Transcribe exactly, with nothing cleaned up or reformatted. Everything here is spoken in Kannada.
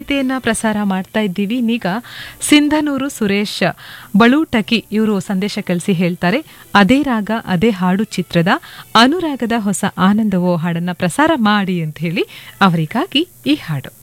ಗೀತೆಯನ್ನ ಪ್ರಸಾರ ಮಾಡ್ತಾ ಇದ್ದೀವಿ. ಈಗ ಸಿಂಧನೂರು ಸುರೇಶ್ ಬಳೂಟಕಿ ಇವರು ಸಂದೇಶ ಕಳಿಸಿ ಹೇಳ್ತಾರೆ, ಅದೇ ರಾಗ ಅದೇ ಹಾಡು ಚಿತ್ರದ ಅನುರಾಗದ ಹೊಸ ಆನಂದವೋ ಹಾಡನ್ನ ಪ್ರಸಾರ ಮಾಡಿ ಅಂತ ಹೇಳಿ ಅವರಿಗಾಗಿ ಈ ಹಾಡು.